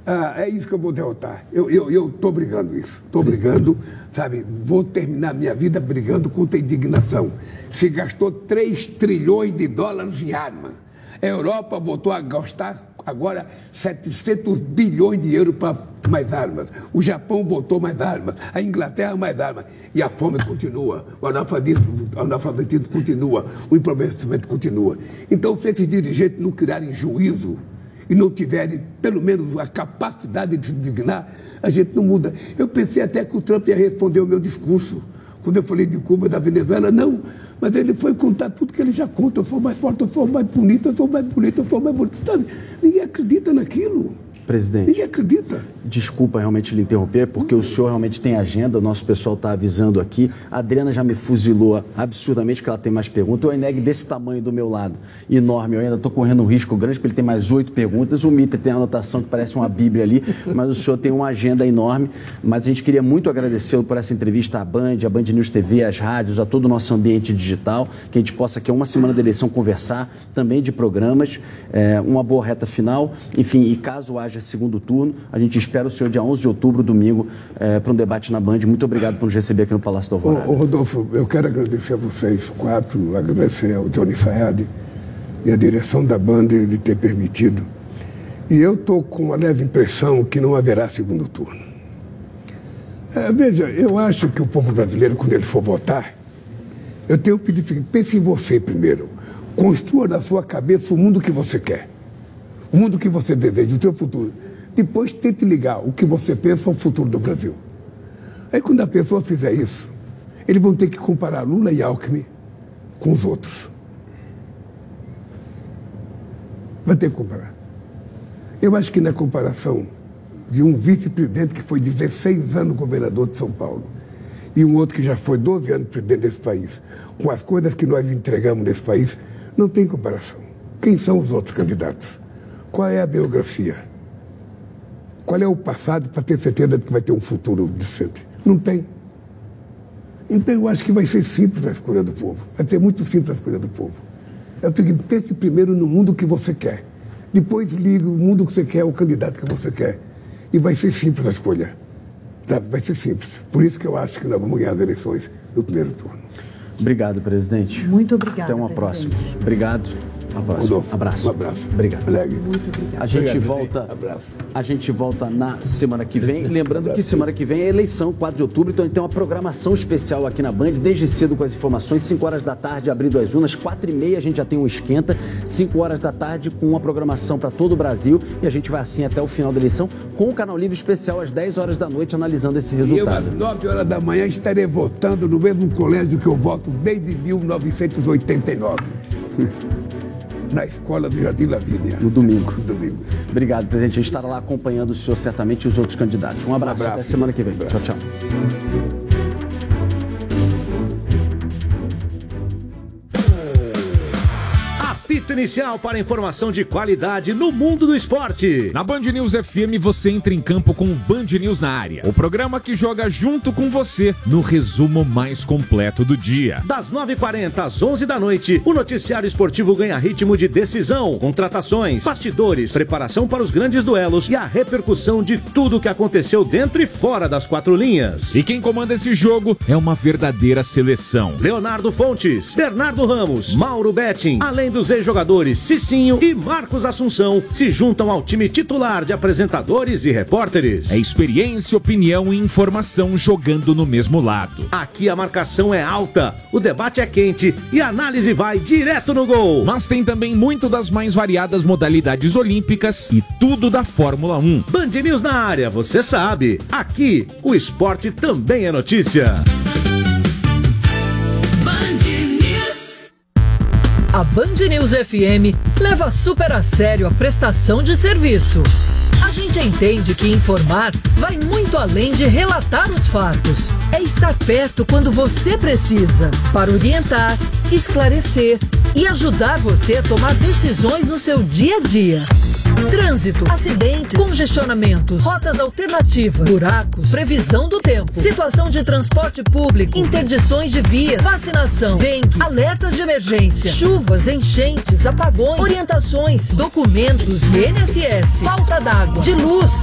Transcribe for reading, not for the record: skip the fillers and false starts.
É isso que eu vou derrotar. Eu estou brigando isso. Estou brigando, sabe? Vou terminar minha vida brigando contra a indignação. Se gastou 3 trilhões de dólares em arma. A Europa voltou a gastar agora 700 bilhões de euros para mais armas. O Japão botou mais armas. A Inglaterra mais armas. E a fome continua. O analfabetismo continua. O empobrecimento continua. Então, se esses dirigentes não criarem juízo e não tiverem, pelo menos, a capacidade de se dignar, a gente não muda. Eu pensei até que o Trump ia responder o meu discurso. Quando eu falei de Cuba e da Venezuela, não. Mas ele foi contar tudo que ele já conta. Eu sou mais forte, eu sou mais bonito, eu sou mais bonito, eu sou mais bonito. Sabe? Ninguém acredita naquilo. Presidente, ninguém acredita. Desculpa realmente lhe interromper, porque o senhor realmente tem agenda, o nosso pessoal está avisando aqui. A Adriana já me fuzilou absurdamente, porque ela tem mais perguntas. O Eneg desse tamanho do meu lado, enorme, eu ainda estou correndo um risco grande, porque ele tem mais 8 perguntas. O Mitter tem a anotação que parece uma bíblia ali, mas o senhor tem uma agenda enorme. Mas a gente queria muito agradecê-lo por essa entrevista à Band News TV, às rádios, a todo o nosso ambiente digital, que a gente possa aqui, a uma semana da eleição, conversar também de programas, uma boa reta final, enfim, e caso haja segundo turno, a gente espera o senhor dia 11 de outubro, domingo, para um debate na Band. Muito obrigado por nos receber aqui no Palácio da Alvorada. Rodolfo, eu quero agradecer a vocês 4, agradecer ao Johnny Sayad e a direção da Band de ter permitido. E eu estou com uma leve impressão que não haverá segundo turno. Veja, eu acho que o povo brasileiro, quando ele for votar, eu tenho que pedir, pense em você primeiro. Construa na sua cabeça o mundo que você quer. O mundo que você deseja, o seu futuro. Depois tente ligar o que você pensa ao futuro do Brasil. Aí quando a pessoa fizer isso, eles vão ter que comparar Lula e Alckmin com os outros. Vai ter que comparar. Eu acho que na comparação de um vice-presidente que foi 16 anos governador de São Paulo e um outro que já foi 12 anos presidente desse país, com as coisas que nós entregamos nesse país, não tem comparação. Quem são os outros candidatos? Qual é a biografia? Qual é o passado para ter certeza de que vai ter um futuro decente? Não tem. Então eu acho que vai ser simples a escolha do povo. Vai ser muito simples a escolha do povo. Eu tenho que pense primeiro no mundo que você quer. Depois liga o mundo que você quer, o candidato que você quer. E vai ser simples a escolha. Sabe? Vai ser simples. Por isso que eu acho que nós vamos ganhar as eleições no primeiro turno. Obrigado, presidente. Muito obrigado. Até uma próxima. Obrigado. Abraço. Um abraço. Obrigado. Muito obrigado. A gente volta na semana que vem. Lembrando que semana que vem é eleição, 4 de outubro, então a gente tem uma programação especial aqui na Band, desde cedo com as informações, 5 horas da tarde abrindo as urnas, 4h30 a gente já tem um esquenta, 5 horas da tarde com uma programação para todo o Brasil, e a gente vai assim até o final da eleição com o Canal Livre especial às 10 horas da noite analisando esse resultado. E eu às 9 horas da manhã estarei votando no mesmo colégio que eu voto desde 1989. Na escola do Jardim Lavínia. No domingo. Domingo. Obrigado, presidente. A gente estará lá acompanhando o senhor certamente e os outros candidatos. Um abraço. Até semana que vem. Tchau, tchau. Apito inicial para informação de qualidade no mundo do esporte. Na Band News FM você entra em campo com o Band News na área. O programa que joga junto com você no resumo mais completo do dia. Das 9h40 às 11 da noite, o noticiário esportivo ganha ritmo de decisão, contratações, bastidores, preparação para os grandes duelos e a repercussão de tudo o que aconteceu dentro e fora das 4 linhas. E quem comanda esse jogo é uma verdadeira seleção. Leonardo Fontes, Bernardo Ramos, Mauro Betting, além dos ex-jogadores Cicinho e Marcos Assunção, se juntam ao time titular de apresentadores e repórteres. É experiência, opinião e informação jogando no mesmo lado. Aqui a marcação é alta, o debate é quente e a análise vai direto no gol. Mas tem também muito das mais variadas modalidades olímpicas e tudo da Fórmula 1. Band News na área, você sabe. Aqui, o esporte também é notícia. A Band News FM leva super a sério a prestação de serviço. A gente entende que informar vai muito além de relatar os fatos. É estar perto quando você precisa, para orientar, esclarecer e ajudar você a tomar decisões no seu dia a dia. Trânsito, acidentes, congestionamentos, rotas alternativas, buracos, previsão do tempo, situação de transporte público, interdições de vias, vacinação, dengue, alertas de emergência, chuvas, enchentes, apagões, orientações, documentos e INSS, falta d'água, de luz,